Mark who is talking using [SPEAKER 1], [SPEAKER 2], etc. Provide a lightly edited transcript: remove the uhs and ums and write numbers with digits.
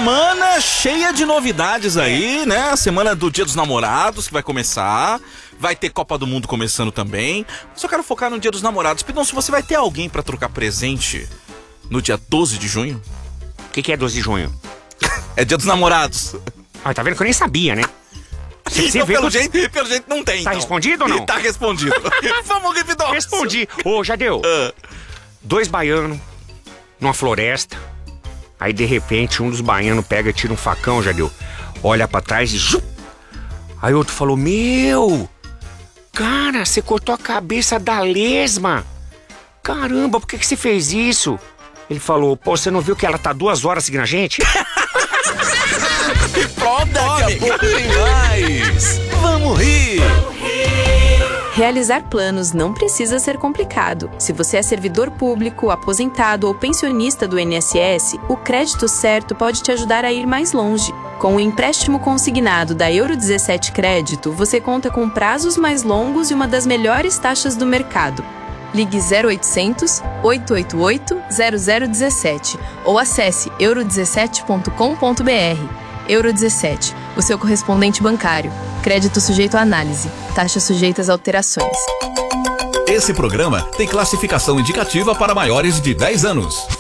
[SPEAKER 1] semana cheia de novidades aí, né? A semana do Dia dos Namorados que vai começar. Vai ter Copa do Mundo começando também. Mas eu quero focar no Dia dos Namorados. Pidoncio, você vai ter alguém pra trocar presente no dia 12 de junho?
[SPEAKER 2] O que é 12 de junho?
[SPEAKER 1] É Dia dos Namorados.
[SPEAKER 2] Ah, tá vendo que eu nem sabia, né? Você
[SPEAKER 1] Então,
[SPEAKER 2] vê
[SPEAKER 1] pelo jeito não tem.
[SPEAKER 2] Tá
[SPEAKER 1] então.
[SPEAKER 2] respondido ou não?
[SPEAKER 1] Tá respondido. Vamos, Pidoncio.
[SPEAKER 2] Respondi. Ô, Jadeu. 2 baianos numa floresta. Aí, de repente, um dos baianos pega e tira um facão, Jadeu. Olha pra trás e... Aí outro falou, meu... Cara, você cortou a cabeça da lesma. Caramba, por que você fez isso? Ele falou, pô, você não viu que ela tá 2 horas seguindo a gente?
[SPEAKER 1] Pronto, daqui a pouco tem mais. Vamos rir.
[SPEAKER 3] Realizar planos não precisa ser complicado. Se você é servidor público, aposentado ou pensionista do INSS, o crédito certo pode te ajudar a ir mais longe. Com o empréstimo consignado da Euro 17 Crédito, você conta com prazos mais longos e uma das melhores taxas do mercado. Ligue 0800 888 0017 ou acesse euro17.com.br. Euro 17, o seu correspondente bancário. Crédito sujeito à análise. Taxas sujeitas a alterações.
[SPEAKER 4] Esse programa tem classificação indicativa para maiores de 10 anos.